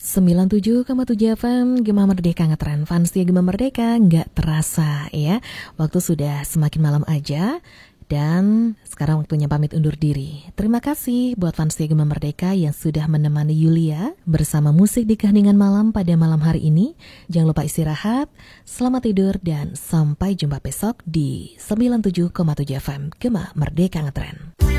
97,7 FM Gema Merdeka ngetren. Fans ya Gema Merdeka nggak terasa ya. Waktu sudah semakin malam aja. Dan sekarang waktunya pamit undur diri. Terima kasih buat fans ya Gema Merdeka yang sudah menemani Yulia bersama musik di keheningan malam pada malam hari ini. Jangan lupa istirahat, selamat tidur, dan sampai jumpa besok di 97,7 FM Gema Merdeka ngetren.